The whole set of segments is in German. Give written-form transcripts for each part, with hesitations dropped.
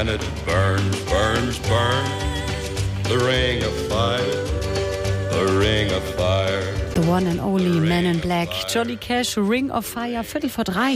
and it burns, burns, burns. The ring of fire, the ring of fire. The one and only Man in Black, Johnny Cash, Ring of Fire, 2:45.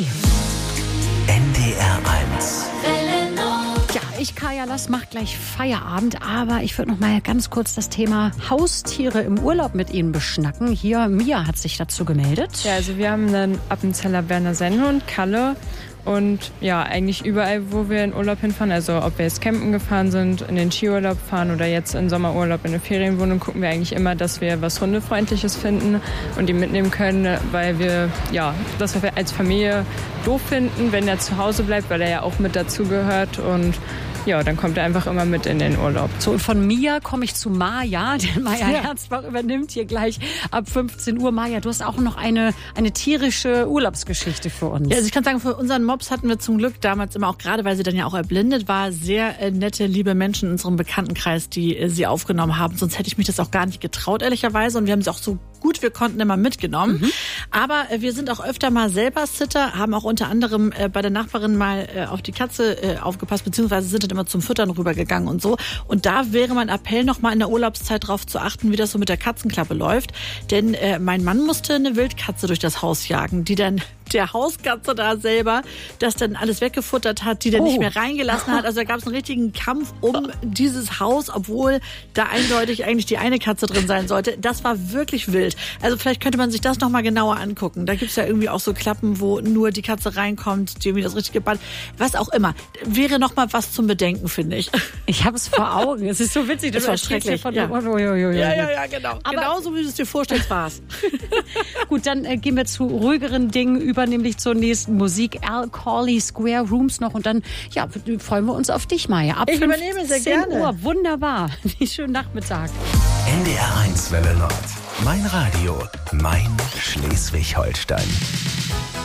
NDR 1. Ja, ich, Kaya Lass, mach gleich Feierabend, aber ich würde noch mal ganz kurz das Thema Haustiere im Urlaub mit Ihnen beschnacken. Hier, Mia hat sich dazu gemeldet. Ja, also wir haben einen Appenzeller Berner Sennhund, Kalle. Und ja, eigentlich überall, wo wir in Urlaub hinfahren, also ob wir jetzt campen gefahren sind, in den Skiurlaub fahren oder jetzt in Sommerurlaub in eine Ferienwohnung, gucken wir eigentlich immer, dass wir was Hundefreundliches finden und die mitnehmen können, weil wir, ja, das wir als Familie doof finden, wenn er zu Hause bleibt, weil er ja auch mit dazugehört und ja, dann kommt er einfach immer mit in den Urlaub. So, und von Mia komme ich zu Maja, denn Maja Herzbach übernimmt hier gleich ab 15 Uhr. Maja, du hast auch noch eine tierische Urlaubsgeschichte für uns. Ja, also ich kann sagen, für unseren Mops hatten wir zum Glück damals immer auch, gerade weil sie dann ja auch erblindet war, sehr nette, liebe Menschen in unserem Bekanntenkreis, die sie aufgenommen haben. Sonst hätte ich mich das auch gar nicht getraut, ehrlicherweise. Und wir haben sie auch so gut wir konnten immer mitgenommen. Aber wir sind auch öfter mal selber Sitter, haben auch unter anderem bei der Nachbarin mal auf die Katze aufgepasst, beziehungsweise sind dann immer zum Füttern rübergegangen und so. Und da wäre mein Appell, noch mal in der Urlaubszeit darauf zu achten, wie das so mit der Katzenklappe läuft. Denn mein Mann musste eine Wildkatze durch das Haus jagen, die dann der Hauskatze da selber das dann alles weggefuttert hat, die dann nicht mehr reingelassen hat. Also da gab es einen richtigen Kampf um dieses Haus, obwohl da eindeutig eigentlich die eine Katze drin sein sollte. Das war wirklich wild. Also vielleicht könnte man sich das noch mal genauer angucken. Da gibt's ja irgendwie auch so Klappen, wo nur die Katze reinkommt, die irgendwie das richtige Band. Was auch immer. Wäre noch mal was zum Bedenken, finde ich. Ich habe es vor Augen. Es ist so witzig. Das war schrecklich. Ja, genau. Aber genauso wie du es dir vorstellst, war es. Gut, dann gehen wir zu ruhigeren Dingen über, nämlich zur nächsten Musik. Al Corley, Square Rooms noch. Und dann ja, freuen wir uns auf dich, Maja. Ab ich übernehme sehr 10 gerne. Uhr. Wunderbar. Schönen Nachmittag. NDR 1 Welle Nord. Mein Radio. Mein Schleswig-Holstein.